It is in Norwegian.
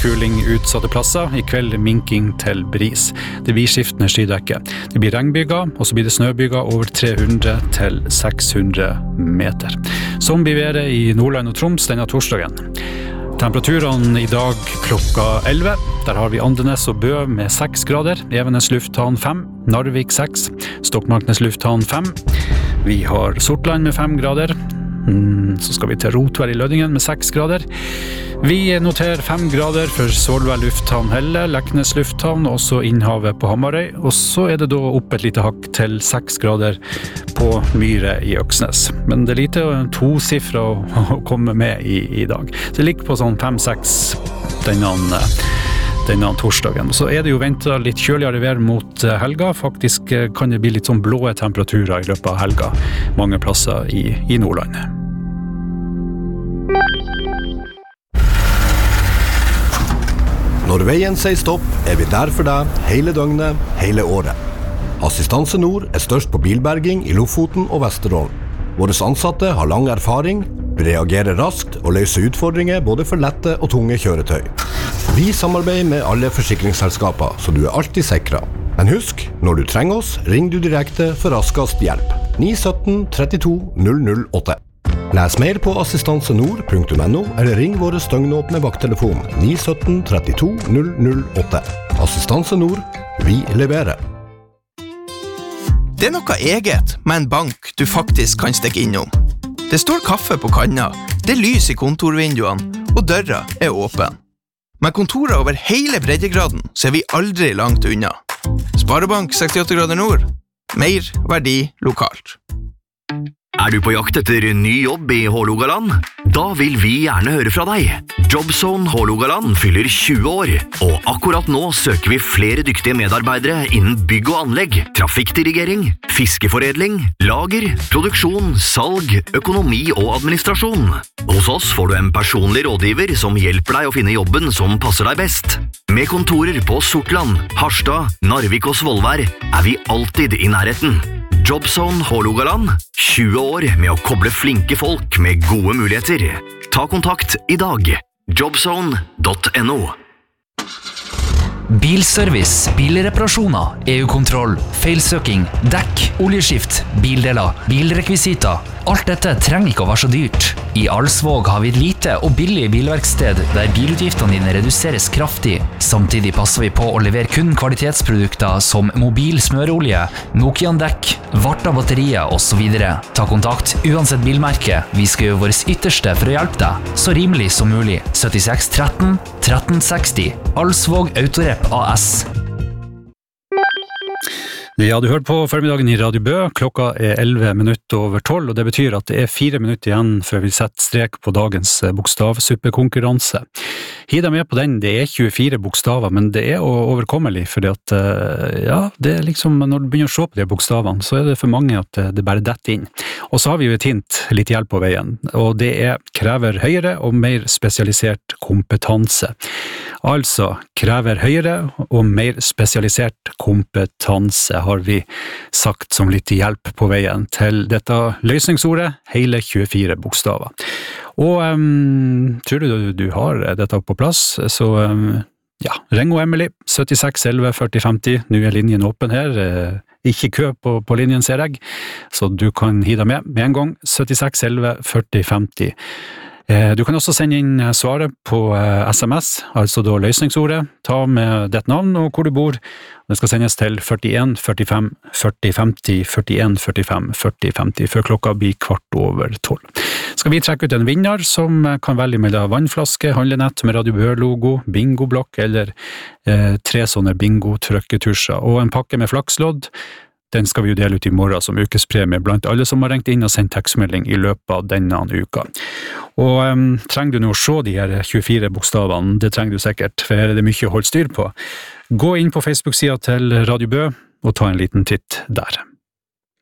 kuling utsatte plasser. I kveld minking til bris. Det blir skiftende skydekke. Det blir regnbyger, og så blir det snøbyger over 300 til 600 meter. Som blir været i Nordland og Troms denne torsdagen. Temperaturene i dag klokka 11. Der har vi Andenes og Bø med 6 grader, Evenes lufthavn 5, Narvik 6, Stokmarknes lufthavn 5. Vi har Sortland med 5 grader. Så skal vi til Rotvær i Lødingen med 6 grader. Vi noterer 5 grader for Solvær lufthavn Helle, Leknes lufthavn, og også Innhavet på Hamarøy. Og så er det da opp et lite hakk til 6 grader på Myre i Øksnes. Men det er lite tosifra å komme med i dag. Så det ligger på sånn 5-6 denne torsdagen. Så er det jo ventet litt kjøligere vær mot helga. Faktisk kan det bli litt sånn blå temperaturer i løpet av helga mange plasser i Nordland. Når veien sier stopp, er vi der for deg hele døgnet, hele året. Assistanse Nord er størst på bilberging i Lofoten og Vesterålen. Våre ansatte har lang erfaring, reagerer raskt og løser utfordringer både for lette og tunge kjøretøy. Vi samarbeider med alle forsikringsselskaper, så du er alltid sikret. Men husk, når du trenger oss, ring du direkte for raskest hjelp. 917 32 008. Les mer på assistansenord.no eller ring våre støgnåpne vakttelefon 917 32 008. Assistanse Nord, vi leverer. Det er noe eget med en bank du faktisk kan stikke innom. Det står kaffe på kanna, det er lys i kontorvinduene, og døra er åpen. Med kontorer over hele breddegraden så er vi aldri langt unna. Sparebank 68 grader nord. Mer verdi lokalt. Er du på jakt etter ny jobb i Hålogaland? Da vil vi gjerne høre fra deg. Jobzone Hålogaland fyller 20 år, og akkurat nå søker vi flere dyktige medarbeidere innen bygg og anlegg, trafikkdirigering, fiskeforedling, lager, produksjon, salg, økonomi og administrasjon. Hos oss får du en personlig rådgiver som hjelper deg å finne jobben som passer deg best. Med kontorer på Sortland, Harstad, Narvik og Svolvær er vi alltid i nærheten. Jobzone Hålogaland, 20 år med å koble flinke folk med gode muligheter. Ta kontakt i dag. Jobzone.no. Bilservice, bilreparasjoner, EU-kontroll, feilsøking, dekk, oljeskift, bildeler, bilrekvisiter. Alt dette trenger ikke å være så dyrt. I Alsvåg har vi et lite og billig bilverksted der bilutgiftene dine reduseres kraftig. Samtidig passer vi på å levere kun kvalitetsprodukter som mobil smørolje, Nokian-dekk, Varta batterier og så videre. Ta kontakt uansett bilmerke. Vi skal gjøre vårt ytterste for å hjelpe deg. Så rimelig som mulig. 76 13 1360. Alsvåg Autorep AS. Ja, du hører på formiddagen i Radio Bø. Klokka er 11 minutter over 12, og det betyr at det er 4 minutter igjen før vi setter strek på dagens bokstavsuppekonkurranse. Hiv deg med på den, det er 24 bokstaver, men det er overkommelig, fordi at, ja, det er liksom, når du begynner å se på de bokstavene, så er det for mange at det bare detter inn. Og så har vi jo et hint, litt hjelp på veien, og det krever høyere og mer spesialisert kompetanse. Altså, krever høyere og mer spesialisert kompetanse, har vi sagt som litt hjelp på veien til dette løsningsordet, hele 24 bokstaver. Og tror du har dette på plass, så ja, ring og Emily, 76 11 40 50, nå er linjen åpen her, ikke kø på linjen ser jeg, så du kan hive deg med en gang, 76 11 40 50. Du kan også sende inn svaret på SMS, altså da løsningsordet, ta med ditt navn og hvor du bor. Det skal sendes til 41 45 40 50, 41 45 40 50, før klokka blir 12:15. Skal vi trekke ut en vinner som kan velge mellom vannflaske, handlenett med Radio Bø-logo, bingoblokk eller 3 sånne bingo-trykketusjer, og en pakke med flakslodd. Den skal vi jo dele ut i morgen som ukespremie blant alle som har ringt inn og sendt tekstmelding i løpet av denne uka. Og trenger du nå å se de her 24 bokstavene, det trenger du sikkert, for her er det mye å holde styr på. Gå inn på Facebook-siden til Radio Bø og ta en liten titt der.